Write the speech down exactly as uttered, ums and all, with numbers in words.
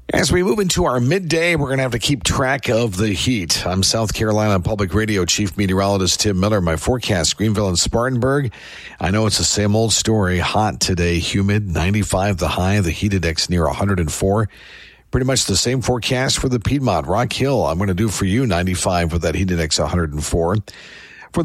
As we move into our midday, we're going to have to keep track of the heat. I'm South Carolina Public Radio Chief Meteorologist Tim Miller. My forecast, Greenville and Spartanburg. I know it's the same old story. Hot today, humid, ninety-five the high, the heat index near one hundred four. Pretty much the same forecast for the Piedmont. Rock Hill, I'm going to do for you ninety-five with that heat index one hundred four.